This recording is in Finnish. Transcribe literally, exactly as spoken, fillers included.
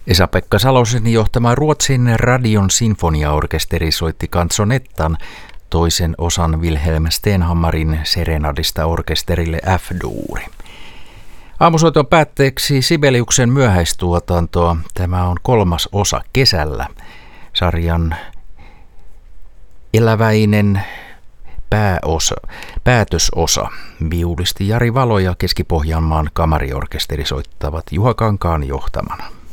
Esa-Pekka Salosen johtama Ruotsin radion sinfoniaorkesteri soitti Canzonettan, toisen osan Wilhelm Stenhammarin Serenadista orkesterille F-duuri. Aamusoiton päätteeksi Sibeliuksen myöhäistuotantoa. Tämä on kolmas osa kesällä. Sarjan eläväinen pääosa, päätösosa. Viulisti Jari Valo ja Keski-Pohjanmaan kamariorkesteri soittavat Juha Kankaan johtamana.